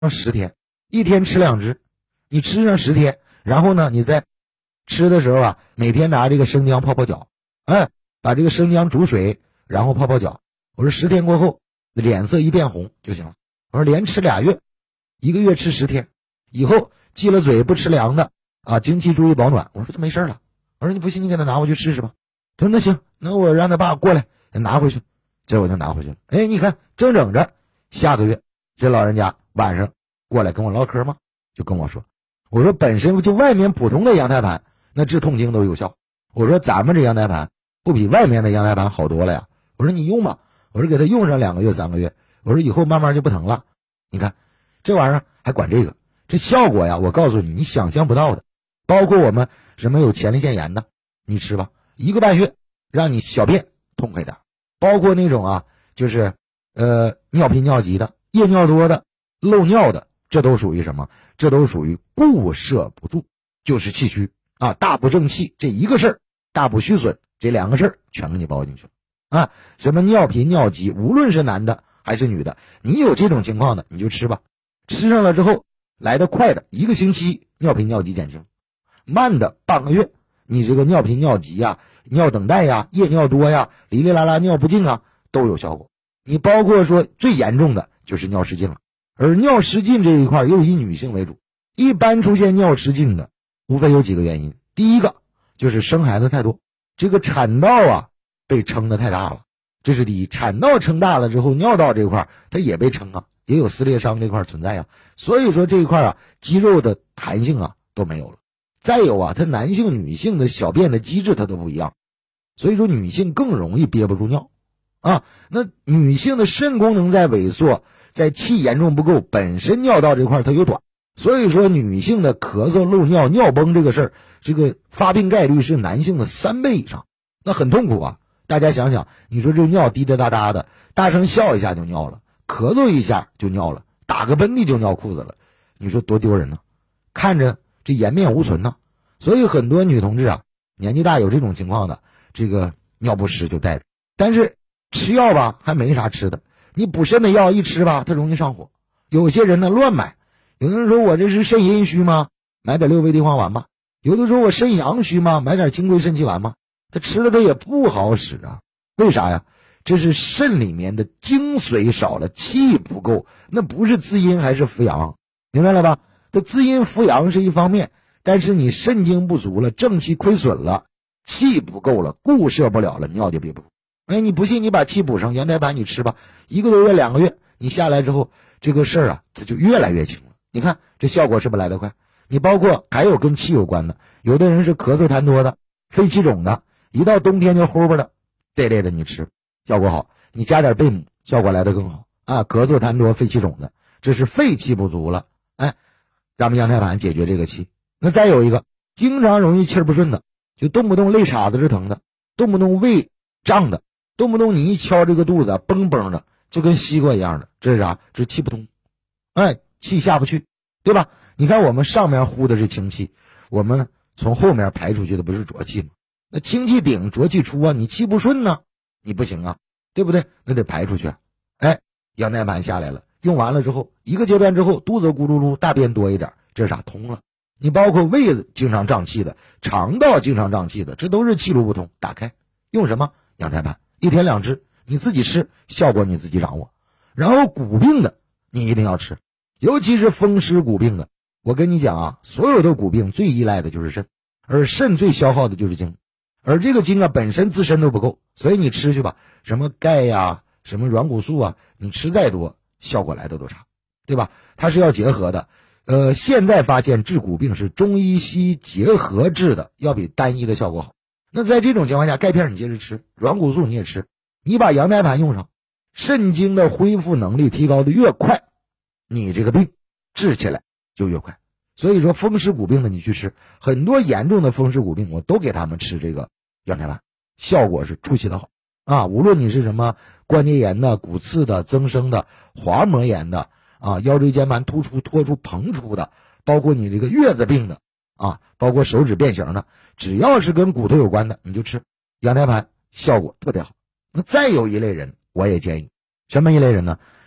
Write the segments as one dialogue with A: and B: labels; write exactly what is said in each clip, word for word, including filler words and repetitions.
A: 十天，一天吃两只，你吃上十天，然后呢，你在吃的时候啊，每天拿这个生姜泡泡脚，哎，把这个生姜煮水，然后泡泡脚。我说十天过后，脸色一变红就行了。我说连吃俩月，一个月吃十天，以后忌了嘴不吃凉的啊，经期注意保暖。我说就没事了。我说你不信，你给他拿回去试试吧。他说那行，那我让他爸过来拿回去。这我就拿回去了。哎，你看正整着，下个月这老人家晚上过来跟我唠嗑嘛，就跟我说，我说本身就外面普通的羊胎盘那治痛经都有效，我说咱们这羊胎盘不比外面的羊胎盘好多了呀。我说你用吧，我说给他用上两个月三个月，我说以后慢慢就不疼了。你看这玩意儿还管这个，这效果呀，我告诉你，你想象不到的。包括我们什么有前列腺炎的，你吃吧，一个半月让你小便痛快点。包括那种啊，就是呃尿频尿急的、夜尿多的、漏尿的，这都属于什么？这都属于固摄不住，就是气虚啊，大不正气这一个事儿，大不虚损这两个事儿全给你包进去了啊。什么尿频尿急，无论是男的还是女的，你有这种情况的你就吃吧，吃上了之后，来得快的一个星期尿频尿急减轻，慢的半个月，你这个尿频尿急呀、尿等待呀、夜尿多呀、哩哩啦啦尿不尽啊都有效果。你包括说最严重的就是尿失禁了，而尿失禁这一块又以女性为主，一般出现尿失禁的无非有几个原因。第一个就是生孩子太多，这个产道啊被撑得太大了，这是第一。产道撑大了之后，尿道这块它也被撑啊，也有撕裂伤这块存在啊，所以说这一块啊肌肉的弹性啊都没有了。再有啊，它男性女性的小便的机制它都不一样，所以说女性更容易憋不住尿啊。那女性的肾功能在萎缩，在气严重不够，本身尿道这块它又短，所以说女性的咳嗽漏尿尿崩这个事儿，这个发病概率是男性的三倍以上，那很痛苦啊。大家想想，你说这尿滴滴答答的，大声笑一下就尿了，咳嗽一下就尿了，打个喷嚏就尿裤子了，你说多丢人呢？看着这颜面无存呢。所以很多女同志啊，年纪大有这种情况的，这个尿不湿就带着，但是吃药吧还没啥吃的，你补肾的药一吃吧它容易上火。有些人呢乱买，有的人说我这是肾阴虚吗？买点六味地黄丸吧。有的说我肾阳虚吗？买点金匮肾气丸吧。他吃了它也不好使啊。为啥呀？这是肾里面的精髓少了，气不够，那不是滋阴还是扶阳，明白了吧？这滋阴扶阳是一方面，但是你肾精不足了，正气亏损了，气不够了，固摄不了了，尿就憋不住。哎，你不信你把气补上，羊胎盘你吃吧，一个多月两个月你下来之后，这个事儿啊它就越来越轻了。你看这效果是不是来得快？你包括还有跟气有关的，有的人是咳嗽痰多的、肺气肿的，一到冬天就齁吧的，这类的你吃效果好，你加点贝母效果来得更好啊。咳嗽痰多、肺气肿的，这是肺气不足了，哎，咱们羊胎盘解决这个气。那再有一个经常容易气儿不顺的，就动不动肋叉子是疼的，动不动胃胀的，动不动你一敲这个肚子嘣嘣的，就跟西瓜一样的，这是啥？这是气不通，哎，气下不去，对吧？你看我们上面呼的是清气，我们从后面排出去的不是浊气吗？那清气顶浊气出啊，你气不顺呢，你不行啊，对不对？那得排出去。哎，羊胎盘下来了，用完了之后，一个阶段之后，肚子咕噜噜，大便多一点，这是啥？通了。你包括胃子经常胀气的，肠道经常胀气的，这都是气路不通，打开用什么？羊胎盘，一天两支，你自己吃，效果你自己掌握。然后骨病的你一定要吃，尤其是风湿骨病的。我跟你讲啊，所有的骨病最依赖的就是肾，而肾最消耗的就是精，而这个精啊本身自身都不够，所以你吃去吧，什么钙呀、什么软骨素啊，你吃再多效果来的都差，对吧？它是要结合的。呃，现在发现治骨病是中医西医结合治的，要比单一的效果好。那在这种情况下，钙片你接着吃，软骨素你也吃，你把羊胎盘用上，肾精的恢复能力提高的越快，你这个病治起来就越快。所以说风湿骨病的你去吃，很多严重的风湿骨病我都给他们吃这个羊胎盘，效果是出奇的好啊！无论你是什么关节炎的、骨刺的、增生的、滑膜炎的啊，腰椎间盘突出、脱出、膨出的，包括你这个月子病的啊，包括手指变形的，只要是跟骨头有关的你就吃羊胎盘，效果特别好。那再有一类人我也建议，什么一类人呢？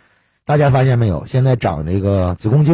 A: 大家发现没有？现在长这个子宫颈